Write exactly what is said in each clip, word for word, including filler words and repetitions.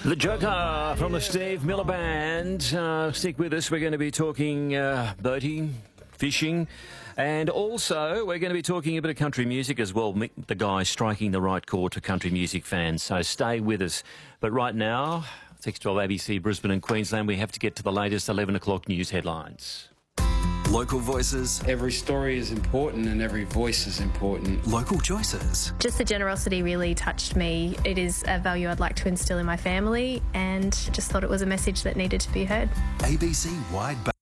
The Joker from the Steve Miller Band. Uh, stick with us. We're going to be talking uh, boating, fishing, and also we're going to be talking a bit of country music as well. Mick, the guy striking the right chord for country music fans. So stay with us. But right now, six twelve A B C Brisbane and Queensland, we have to get to the latest eleven o'clock news headlines. Local voices. Every story is important and every voice is important. Local choices. Just the generosity really touched me. It is a value I'd like to instill in my family and just thought it was a message that needed to be heard. A B C Wide Bay.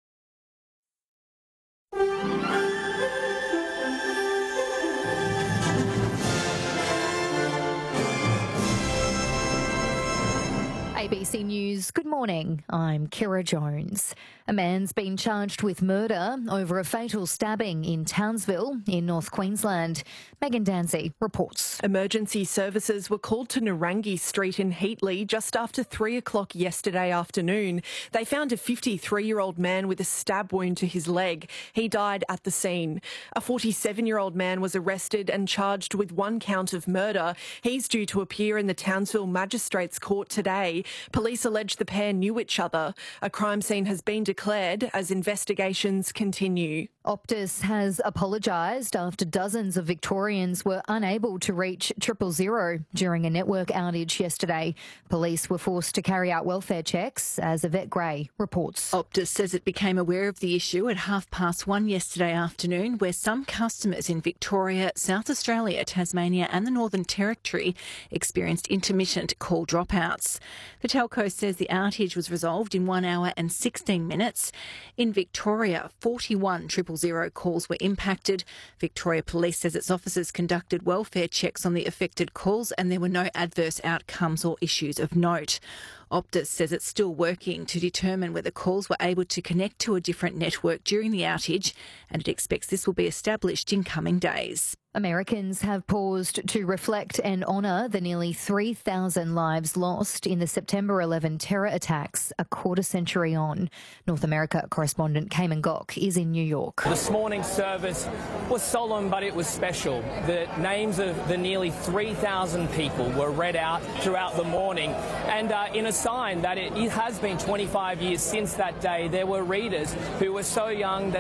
A B C News, good morning. I'm Kira Jones. A man's been charged with murder over a fatal stabbing in Townsville in North Queensland. Megan Danzy reports. Emergency services were called to Narangi Street in Heatley just after three o'clock yesterday afternoon. They found a fifty-three-year-old man with a stab wound to his leg. He died at the scene. A forty-seven-year-old man was arrested and charged with one count of murder. He's due to appear in the Townsville Magistrates Court today. Police allege the pair knew each other. A crime scene has been declared as investigations continue. Optus has apologised after dozens of Victorians were unable to reach triple zero during a network outage yesterday. Police were forced to carry out welfare checks, as Yvette Gray reports. Optus says it became aware of the issue at half past one yesterday afternoon, where some customers in Victoria, South Australia, Tasmania and the Northern Territory experienced intermittent call dropouts. The telco says the outage was resolved in one hour and sixteen minutes. In Victoria, forty-one triple zero calls were impacted. Victoria Police says its officers conducted welfare checks on the affected calls and there were no adverse outcomes or issues of note. Optus says it's still working to determine whether calls were able to connect to a different network during the outage, and it expects this will be established in coming days. Americans have paused to reflect and honour the nearly three thousand lives lost in the September eleventh terror attacks a quarter century on. North America correspondent Cayman Gok is in New York. This morning's service was solemn, but it was special. The names of the nearly three thousand people were read out throughout the morning, and uh, in a sign that it, it has been twenty-five years since that day, there were readers who were so young that